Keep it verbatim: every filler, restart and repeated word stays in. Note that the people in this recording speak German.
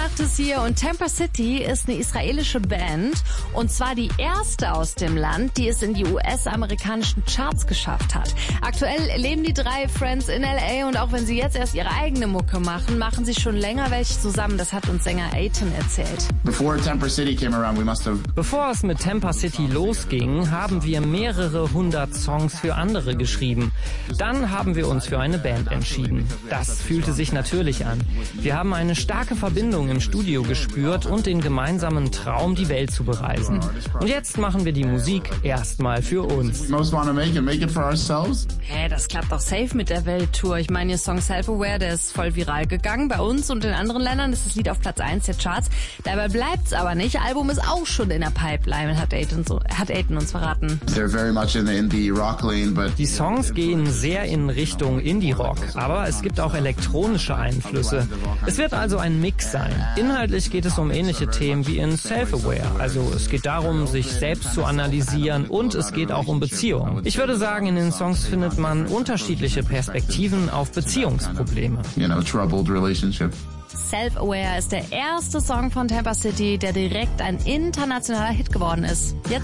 macht es hier und Tampa City ist eine israelische Band und zwar die erste aus dem Land, die es in die U S-amerikanischen Charts geschafft hat. Aktuell leben die drei Friends in L A und auch wenn sie jetzt erst ihre eigene Mucke machen, machen sie schon länger welche zusammen. Das hat uns Sänger Aiton erzählt. Before Tampa City came around, we must have Bevor es mit Tampa City losging, haben wir mehrere hundert Songs für andere geschrieben. Dann haben wir uns für eine Band entschieden. Das fühlte sich natürlich an. Wir haben eine starke Verbindung im Studio gespürt und den gemeinsamen Traum, die Welt zu bereisen. Und jetzt machen wir die Musik erstmal für uns. most want to make it, make it for ourselves. Hä, das klappt doch safe mit der Welttour. Ich meine, ihr Song Self-Aware, der ist voll viral gegangen. Bei uns und in anderen Ländern ist das Lied auf Platz eins der Charts. Dabei bleibt's aber nicht. Album ist auch schon in der Pipeline, hat Aiton, so, hat Aiton uns verraten. They're very much in the indie rock lane, but Die Songs gehen sehr in Richtung Indie-Rock, aber es gibt auch elektronische Einflüsse. Es wird also ein Mix sein. Inhaltlich geht es um ähnliche Themen wie in Self-Aware. Also es geht darum, sich selbst zu analysieren und es geht auch um Beziehungen. Ich würde sagen, in den Songs findet man unterschiedliche Perspektiven auf Beziehungsprobleme. you know, troubled relationship. Self-Aware ist der erste Song von Tampa City, der direkt ein internationaler Hit geworden ist. Jetzt